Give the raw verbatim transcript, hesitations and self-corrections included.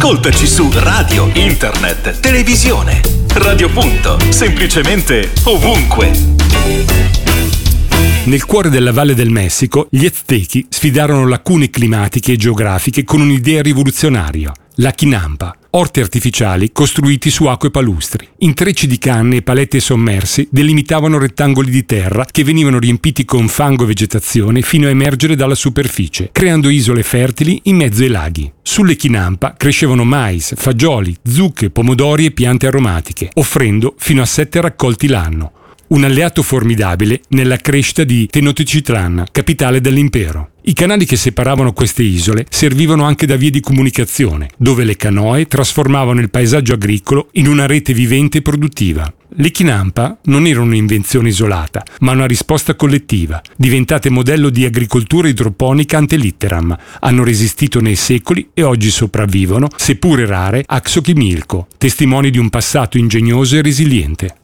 Ascoltaci su radio, internet, televisione. Radio Punto, semplicemente ovunque. Nel cuore della Valle del Messico, gli Aztechi sfidarono lacune climatiche e geografiche con un'idea rivoluzionaria, la chinampa, orti artificiali costruiti su acque palustri. Intrecci di canne e palette sommersi delimitavano rettangoli di terra che venivano riempiti con fango e vegetazione fino a emergere dalla superficie, creando isole fertili in mezzo ai laghi. Sulle chinampa crescevano mais, fagioli, zucche, pomodori e piante aromatiche, offrendo fino a sette raccolti l'anno. Un alleato formidabile nella crescita di Tenochtitlan, capitale dell'impero. I canali che separavano queste isole servivano anche da vie di comunicazione, dove le canoe trasformavano il paesaggio agricolo in una rete vivente e produttiva. Le chinampa non erano un'invenzione isolata, ma una risposta collettiva, diventate modello di agricoltura idroponica ante litteram. Hanno resistito nei secoli e oggi sopravvivono, seppure rare, a Xochimilco, testimoni di un passato ingegnoso e resiliente.